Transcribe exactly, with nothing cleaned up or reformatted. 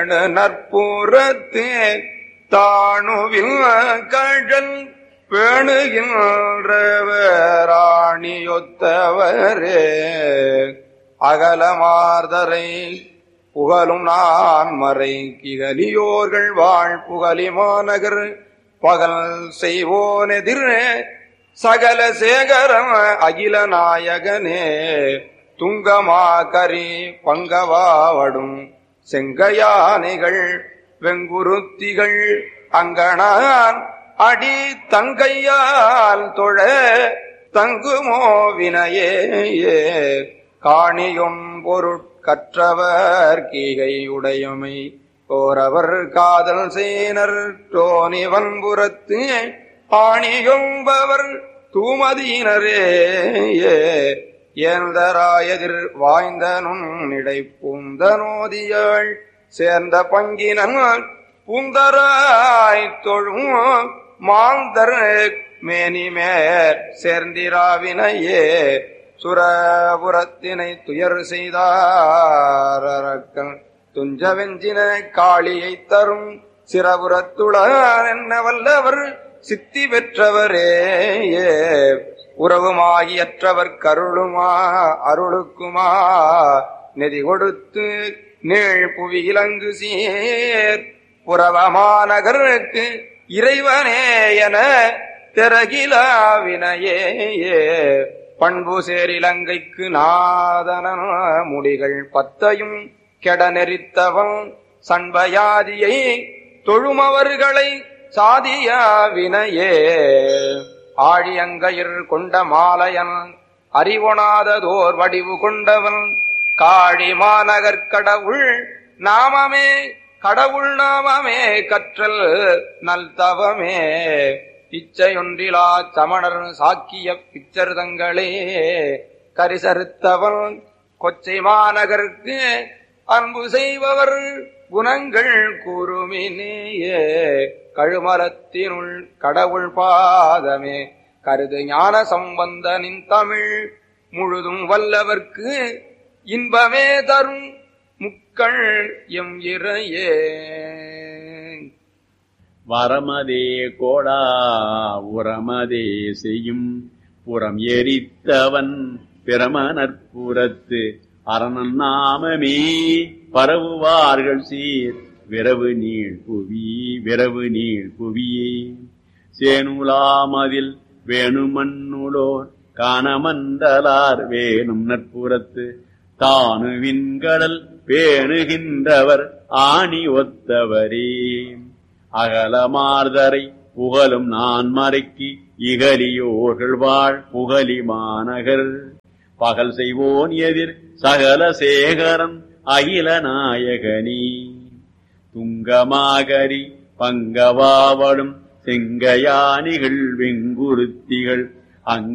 நற்புறத்தே தாணுவில் கழல் பேணுகின்றவராணியொத்தவரே அகலமார்தரை புகழும் நான் மறை கிகலியோர்கள் வாழ் புகழி மாநகர் பகல் செய்வோனெதிர் சகல சேகரம் அகில நாயகனே துங்கமா கரி பங்கவாவடும் செங்கையானைகள் வெங்குருத்திகள் அங்கனான் அடி தங்கையால் தொழ தங்குமோ வினையே காணியும் பொருட்கற்றவர் கீகை உடையமை கோரவர் காதல் சேனர் தோணி வன்புறத்து ஆணியொம்பவர் தூமதீனரே ஏந்தராயதிர் வாய்ந்த நுண்ணிடை பூந்தனோதியாள் சேர்ந்த பங்கினன் பூந்தராய் தொழும் மாந்தர் மேனிமேற் சேர்ந்திராவினையே சுரபுரத்தினை துயர் செய்தாரக்கன் துஞ்ச வெஞ்சின காளியை தரும் சிரபுரத்துளார் என்ன வல்லவர் சித்தி பெற்றவரே உறவுமாகியற்றவர் கருளுமா அருளுக்குமா நெதி கொடுத்து நீள் புவி இலங்கு சீர் புறவமாநகருக்கு இறைவனே என திறகிலாவினையே பண்பு சேர் இலங்கைக்கு நாதன முடிகள் பத்தையும் கெட நெறித்தவன் சண்பயாதியை தொழுமவர்களை சாதியாவினையே ஆழியங்கையர் கொண்ட மாலையன் அறிவொணாததோர் வடிவு கொண்டவன் காழி மாநகர் கடவுள் நாமமே கடவுள் நாமமே கற்றல் நல் தவமே இச்சையொன்றிலா சமணர் சாக்கிய பிச்சர் தங்களே கரிசறுத்தவன் கொச்சை மாநகருக்கு அன்பு செய்பவர் குணங்கள் கூறுமினேயே கழுமலத்தினுள் கடவுள் பாதமே கருது ஞான சம்பந்தனின் தமிழ் முழுதும் வல்லவர்க்கு இன்பமே தரும் முக்கள் எம் இறையே வரமதே கோடா உரமதே செய்யும் புறம் எரித்தவன் பிரமணற்புறத்து அரணன் நாமமே பரவுவார்கள் சீர் விரவு நீள் புவி விரவு நீள் புவியே சேனுலாமதில் வேணுமண்ணுளோர் காணமண்டலார் வேணும் நற்புறத்து தானு விண்கடல் பேணுகின்றவர் ஆணி ஒத்தவரே அகலமார்தரை புகழும் நான் மறைக்கு இகலியோர்கள் வாழ் புகழி மாநகர் பகல் செய்வோன் எதிர் சகல சேகரன் அகில நாயகனி துங்கமாகரி பங்கவாவடும் செங்கையானிகள் வெங்குருத்திகள் அங்க